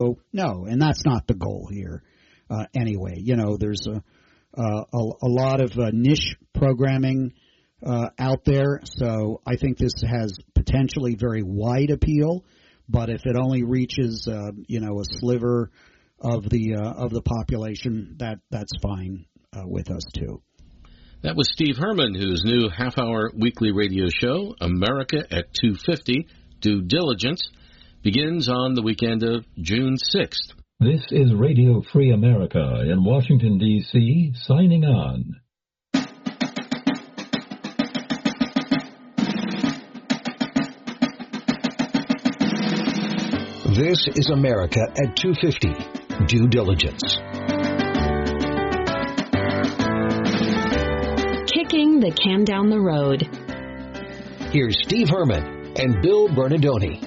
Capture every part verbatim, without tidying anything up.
no, and that's not the goal here uh, anyway. You know, there's a, uh, a, a lot of uh, niche programming uh, out there, so I think this has potentially very wide appeal, but if it only reaches, uh, you know, a sliver of the uh, of the population, that that's fine uh, with us, too. That was Steve Herman, whose new half-hour weekly radio show, America at two fifty, Due Diligence, begins on the weekend of June sixth. This is Radio Free America in Washington, D C, signing on. This is America at two fifty, Due Diligence. Kicking the can down the road. Here's Steve Herman and Bill Bernardoni.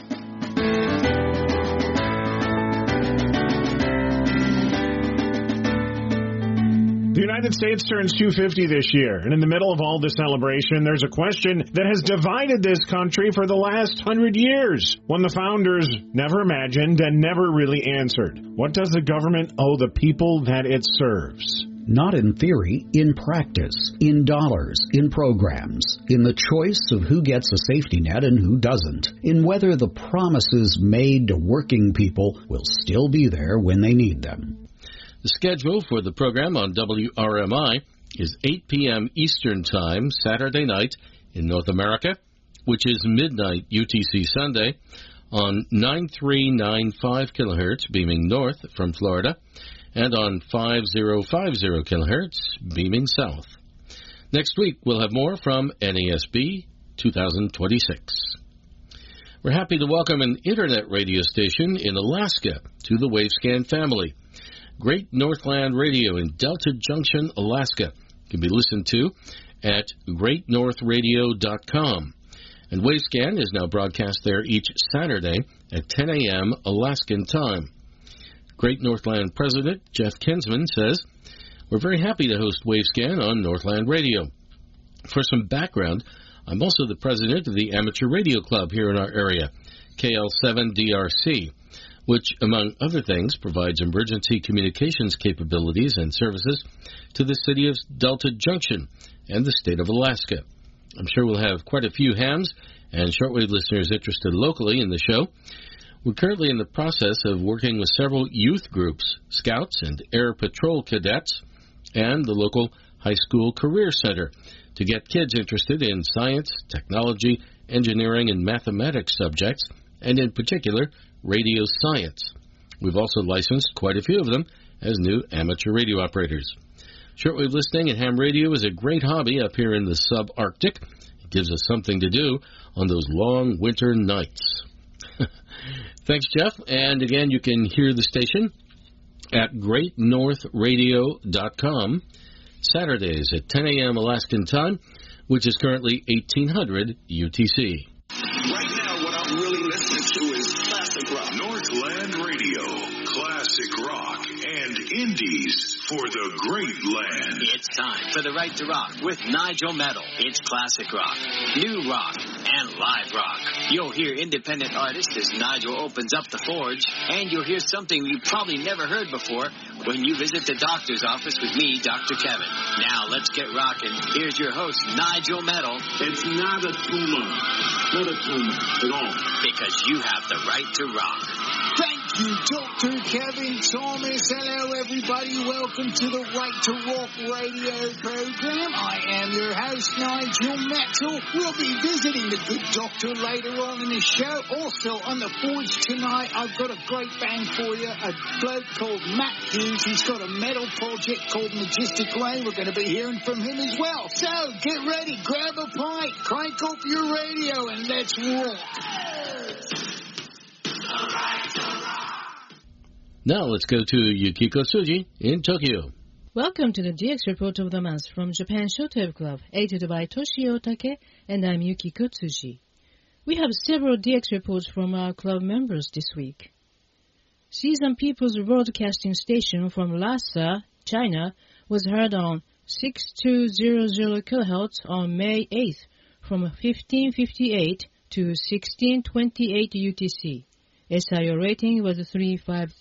The United States turns two fifty this year, and in the middle of all the celebration, there's a question that has divided this country for the last hundred years, one the founders never imagined and never really answered. What does the government owe the people that it serves? Not in theory, in practice, in dollars, in programs, in the choice of who gets a safety net and who doesn't, in whether the promises made to working people will still be there when they need them. The schedule for the program on W R M I is eight p.m. Eastern Time, Saturday night in North America, which is midnight U T C Sunday, on nine three nine five kilohertz, beaming north from Florida, and on five zero five zero kilohertz, beaming south. Next week, we'll have more from N A S B twenty twenty-six. We're happy to welcome an internet radio station in Alaska to the Wavescan family. Great Northland Radio in Delta Junction, Alaska, can be listened to at great north radio dot com. And Wavescan is now broadcast there each Saturday at ten a.m. Alaskan time. Great Northland President Jeff Kinsman says, "We're very happy to host Wavescan on Northland Radio. For some background, I'm also the president of the Amateur Radio Club here in our area, K L seven D R C, which, among other things, provides emergency communications capabilities and services to the city of Delta Junction and the state of Alaska. I'm sure we'll have quite a few hams and shortwave listeners interested locally in the show. We're currently in the process of working with several youth groups, Scouts and Air Patrol cadets, and the local high school career center to get kids interested in science, technology, engineering, and mathematics subjects, and in particular, radio science. We've also licensed quite a few of them as new amateur radio operators. Shortwave listening and ham radio is a great hobby up here in the subarctic. It gives us something to do on those long winter nights." Thanks, Jeff. And again, you can hear the station at great north radio dot com, Saturdays at ten a.m. Alaskan time, which is currently eighteen hundred U T C. Right now, what I'm really listening to is classic rock. Northland Radio, classic rock and indies for the great land. It's time for the Right to Rock with Nigel Metal. It's classic rock, new rock, and live rock. You'll hear independent artists as Nigel opens up the forge, and you'll hear something you probably never heard before when you visit the doctor's office with me, Doctor Kevin. Now, let's get rocking. Here's your host, Nigel Metal. It's not a tumor. Not a tumor at all. Because you have the right to rock. Thank you, Doctor Kevin Thomas. Hello, everybody. Welcome to the Right to Rock radio program. I am your host, Nigel Metal. We'll be visiting the good doctor later on in the show. Also, on the forge tonight, I've got a great band for you. A bloke called Matt Hughes. He's got a metal project called Majestic Lane. We're going to be hearing from him as well. So, get ready. Grab a pint. Crank up your radio and let's rock. Now let's go to Yukiko Tsuji in Tokyo. Welcome to the D X Report of the Month from Japan Showtime Club, edited by Toshio Take, and I'm Yukiko Tsuji. We have several D X reports from our club members this week. Season People's Broadcasting Station from Lhasa, China, was heard on six two zero zero kilohertz on May eighth from fifteen fifty-eight to sixteen twenty-eight U T C. S I O rating was three five